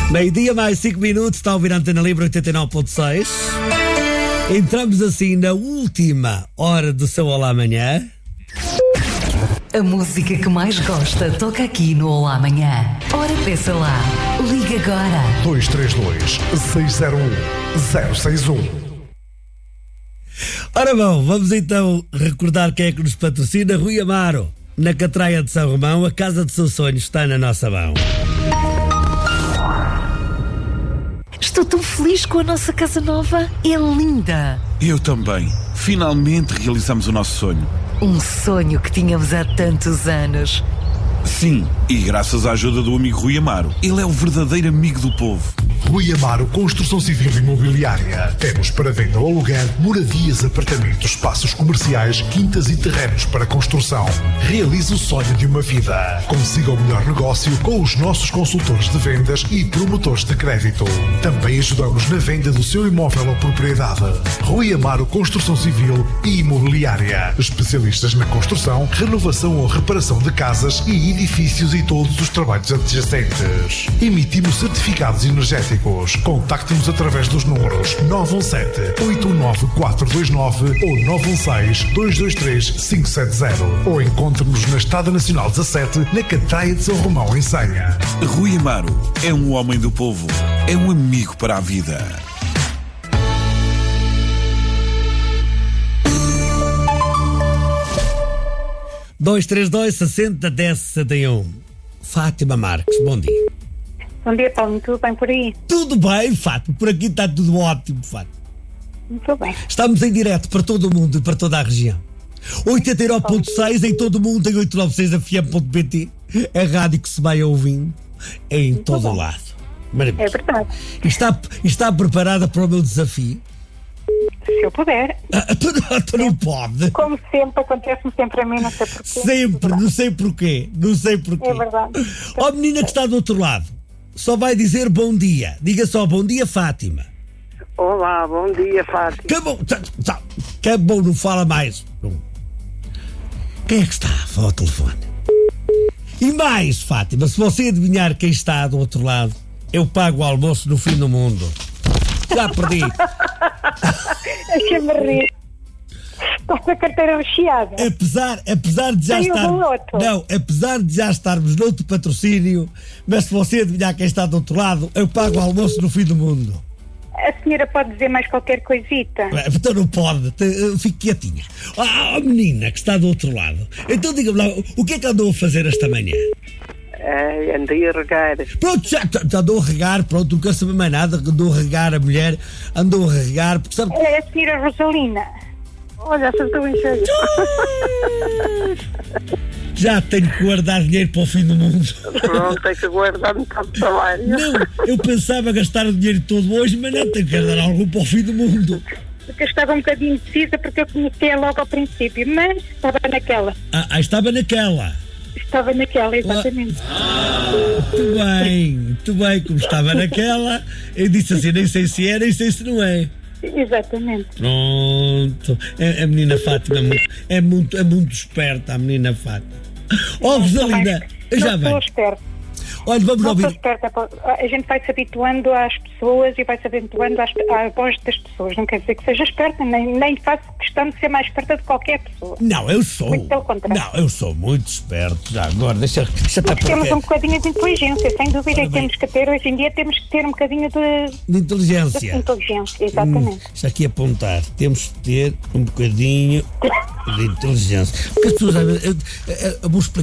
Meio-dia mais 5 minutos, está a ouvir a Antena Livre 89.6. Entramos assim na última hora do seu Olá Amanhã. A música que mais gosta toca aqui no Olá Amanhã. Ora, peça lá. Liga agora. 232-601-061. Ora bom, vamos então recordar quem é que nos patrocina. Rui Amaro, na Catraia de São Romão, a casa de seus sonhos está na nossa mão. Estou tão feliz com a nossa casa nova. É linda. Eu também. Finalmente realizamos o nosso sonho. Um sonho que tínhamos há tantos anos. Sim, e graças à ajuda do amigo Rui Amaro. Ele é o verdadeiro amigo do povo. Rui Amaro Construção Civil e Imobiliária. Temos para venda ou aluguer moradias, apartamentos, espaços comerciais, quintas e terrenos para construção. Realize o sonho de uma vida. Consiga o melhor negócio com os nossos consultores de vendas e promotores de crédito. Também ajudamos na venda do seu imóvel ou propriedade. Rui Amaro Construção Civil e Imobiliária. Especialistas na construção, renovação ou reparação de casas e edifícios e todos os trabalhos adjacentes. Emitimos certificados energéticos. Contacte-nos através dos números 917-819-429 ou 916-223-570 ou encontre-nos na Estrada Nacional 17, na Catraia de São Romão, em Senha. Rui Amaro é um homem do povo. É um amigo para a vida. Dois, 60-10-61. Fátima Marques, bom dia. Bom dia, Paulo. Tudo bem por aí? Tudo bem, Fátima. Por aqui está tudo ótimo, Fátima. Muito bem. Estamos em direto para todo o mundo e para toda a região. 89.6 em todo o mundo, em 896fm.pt. A rádio que se vai ouvindo em Muito todo o bom. lado. Maravilha. É verdade. Está preparada para o meu desafio? Se eu puder. Tu não pode. Como sempre, acontece-me sempre a mim, não sei porquê. Sempre, não sei porquê. É verdade. Ó, menina que está do outro lado, só vai dizer bom dia. Diga só bom dia, Fátima. Olá, bom dia, Fátima. Que bom, não fala mais. Quem é que está ao telefone? E mais, Fátima, se você adivinhar quem está do outro lado, eu pago o almoço no fim do mundo. Já perdi. Deixa-me rir. Estou com a carteira recheada. Apesar de já Tem estar. um outro. Não, apesar de já estarmos noutro patrocínio, mas se você adivinhar quem está do outro lado, eu pago o almoço no fim do mundo. A senhora pode dizer mais qualquer coisita? Então não pode, fique quietinha. A menina que está do outro lado. Então diga-me lá, o que é que andou a fazer esta manhã? Andei a regar. Pronto, já andou a regar, pronto, não quero saber mais nada, andou a regar a mulher, andou a regar, porque sabe... É a senhora Rosalina. Olha, acertou em cheio. Já tenho que guardar dinheiro para o fim do mundo. Pronto, tem que guardar metade do trabalho. Não, eu pensava gastar o dinheiro todo hoje, mas não, tenho que guardar algo para o fim do mundo. Porque eu estava um bocadinho indecisa, porque eu conhecia logo ao princípio, mas estava naquela. Estava naquela. Estava naquela, exatamente. Muito bem, como estava naquela, eu disse assim, nem sei se é, nem sei se não é. Exatamente. Pronto, a menina Fátima é muito esperta, a menina Fátima. Rosalina, já não bem. sou esperta. Olha, vamos Não ouvir. sou esperta. A gente vai se habituando às pessoas e vai se habituando à voz das pessoas. Não quer dizer que seja esperta, nem faço questão de ser mais esperta de qualquer pessoa. Não, eu sou. Muito pelo contrário. Não, eu sou muito esperto. Já agora, deixa estar Porque temos por um bocadinho de inteligência, sem dúvida, e temos que ter, hoje em dia, temos que ter um bocadinho de inteligência. inteligência, exatamente. Deixa aqui apontar. Temos que ter um bocadinho de inteligência. Porque as pessoas, eu vou explicar.